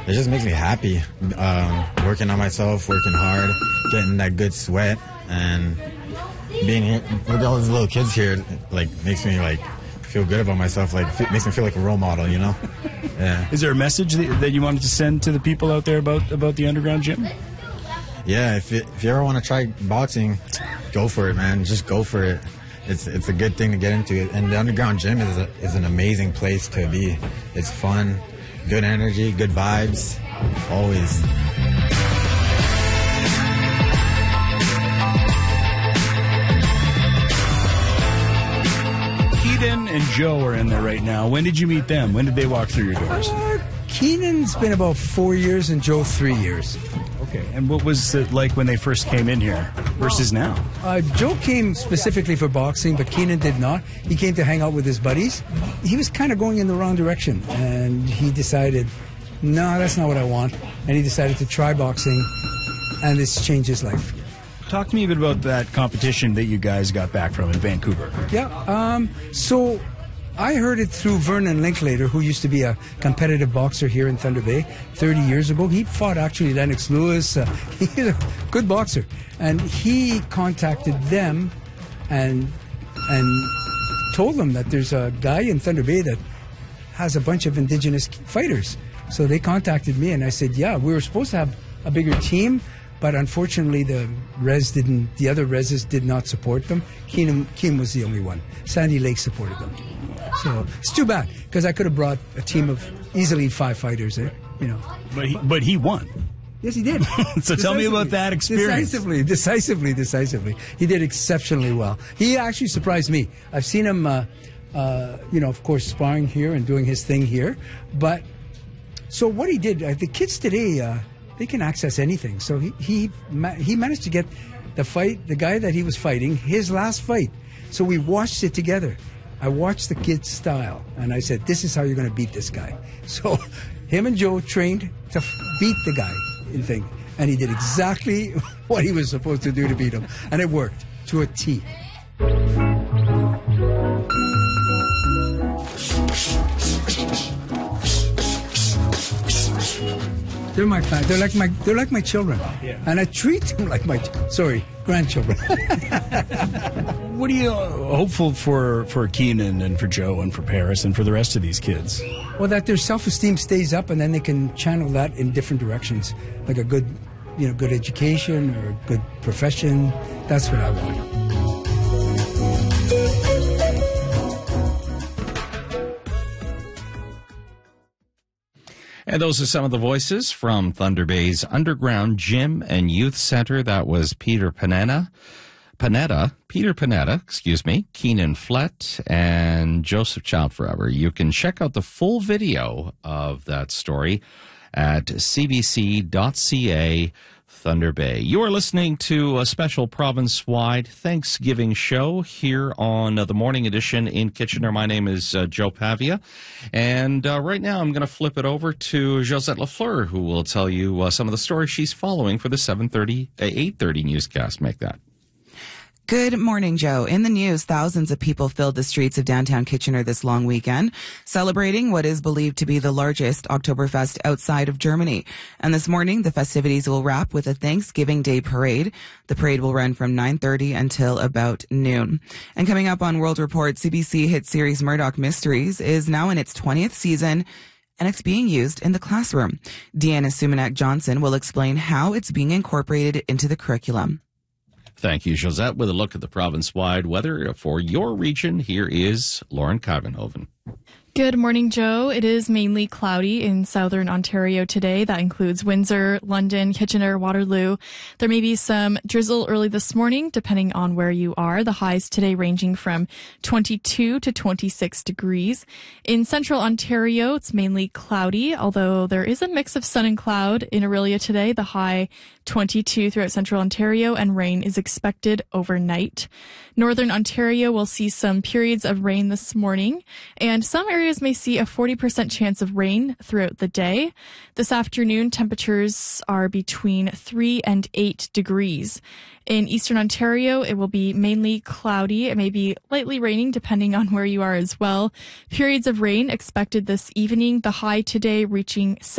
it just makes me happy. Working on myself, working hard, getting that good sweat, and being here with all these little kids here, like, makes me like feel good about myself. Like, makes me feel like a role model, you know? Yeah. Is there a message that you wanted to send to the people out there about the underground gym? Yeah, if you ever want to try boxing, go for it, man. Just go for it. It's a good thing to get into. And the underground gym is an amazing place to be. It's fun, good energy, good vibes, always. Keenan and Joe are in there right now. When did you meet them? When did they walk through your doors? Keenan's been about 4 years and Joe 3 years. Okay, and what was it like when they first came in here versus now? Joe came specifically for boxing, but Keenan did not. He came to hang out with his buddies. He was kind of going in the wrong direction, and he decided, no, that's not what I want. And he decided to try boxing, and this changed his life. Talk to me a bit about that competition that you guys got back from in Vancouver. Yeah, so I heard it through Vernon Linklater, who used to be a competitive boxer here in Thunder Bay 30 years ago. He fought actually Lennox Lewis. He's a good boxer. And he contacted them and told them that there's a guy in Thunder Bay that has a bunch of Indigenous fighters. So they contacted me, and I said, yeah, we were supposed to have a bigger team, but unfortunately the other reses did not support them. Keem was the only one. Sandy Lake supported them. So it's too bad, because I could have brought a team of easily 5 fighters there, you know. But he won. Yes, he did. So tell me about that experience. Decisively. He did exceptionally well. He actually surprised me. I've seen him, of course, sparring here and doing his thing here. But so what he did, the kids today, they can access anything. So he managed to get the guy that he was fighting, his last fight. So we watched it together. I watched the kid's style, and I said, this is how you're going to beat this guy. So him and Joe trained to beat the guy in thing, and he did exactly what he was supposed to do to beat him, and it worked to a T. They're my fan. They're like my children, and I treat them like my grandchildren. What are you hopeful for Keenan and for Joe and for Paris and for the rest of these kids? Well, that their self-esteem stays up, and then they can channel that in different directions, like a good education or a good profession. That's what I want. And those are some of the voices from Thunder Bay's Underground Gym and Youth Center. That was Peter Panetta, Keenan Flett, and Joseph Child Forever. You can check out the full video of that story at cbc.ca Thunder Bay. You are listening to a special province-wide Thanksgiving show here on the Morning Edition in Kitchener. My name is Joe Pavia, and right now I'm going to flip it over to Josette Lafleur, who will tell you some of the stories she's following for the 8:30 newscast. Make that. Good morning, Joe. In the news, thousands of people filled the streets of downtown Kitchener this long weekend, celebrating what is believed to be the largest Oktoberfest outside of Germany. And this morning, the festivities will wrap with a Thanksgiving Day parade. The parade will run from 9:30 until about noon. And coming up on World Report, CBC hit series Murdoch Mysteries is now in its 20th season, and it's being used in the classroom. Deanna Sumanak-Johnson will explain how it's being incorporated into the curriculum. Thank you, Josette. With a look at the province-wide weather for your region, here is Lauren Kyvenhoven. Good morning, Joe. It is mainly cloudy in southern Ontario today. That includes Windsor, London, Kitchener, Waterloo. There may be some drizzle early this morning, depending on where you are. The highs today ranging from 22 to 26 degrees. In central Ontario, it's mainly cloudy, although there is a mix of sun and cloud in Orillia today. The high 22 throughout central Ontario, and rain is expected overnight. Northern Ontario will see some periods of rain this morning, and some areas may see a 40% chance of rain throughout the day. This afternoon, temperatures are between 3 and 8 degrees. In eastern Ontario, it will be mainly cloudy. It may be lightly raining depending on where you are as well. Periods of rain expected this evening, the high today reaching